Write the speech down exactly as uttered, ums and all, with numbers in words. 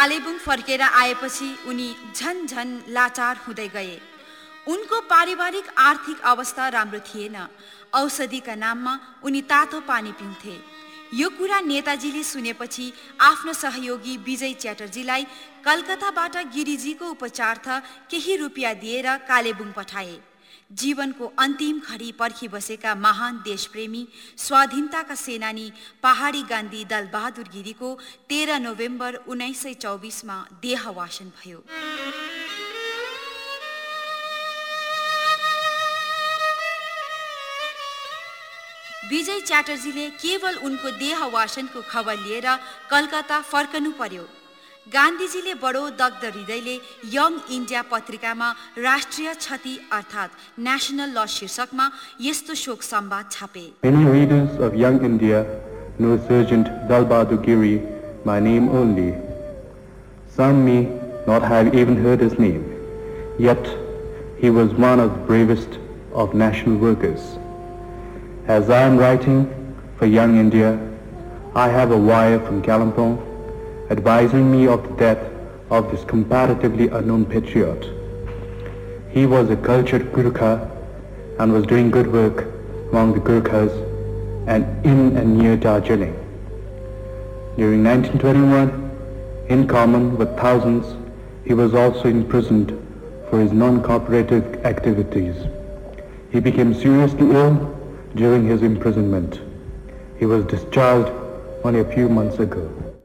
कालेबुङ फर्केर आएपछि उनी झन झन लाचार हुँदै गए। उनको पारिवारिक आर्थिक अवस्था राम्रो थिएन। औषधिका नाममा उनी तातो पानी पिउँथे। यो कुरा नेताजीले सुनेपछि आफ्नो सहयोगी विजय च्याटर्जीलाई कलकत्ताबाट गिरिजीको उपचारार्थ केही रुपियाँ दिएर कालेबुङ पठाए। जीवनको अन्तिम घडी पर्खी बसेका महान देशप्रेमी स्वाधीनताका सेनानी पहाडी गान्धी दलबहादुर गिरीको तेह्र नोभेम्बर उन्नाइस सय चौबिसमा देहवासन भयो। विजय च्याटर्जीले केवल उनको देहवासनको खबर लिएर कलकत्ता फर्कनु पर्यो। गान्धीजीले बडो दग्ध हृदयले यङ इन्डिया पत्रिकामा राष्ट्रिय क्षति अर्थात् नेशनल लस शीर्षकमा यस्तो शोक संवाद छापे। Many readers of Young India know Sergeant Dalbahadur Giri by name only. Some may not have even heard his name, yet he was one of the bravest of national workers. As I am writing for Young India, I have a wire from Kalimpong advising me of the death of this comparatively unknown patriot. He was a cultured Gurkha and was doing good work among the Gurkhas and in and near Darjeeling. During nineteen twenty-one, in common with thousands, he was also imprisoned for his non-cooperative activities. He became seriously ill during his imprisonment. He was discharged only a few months ago.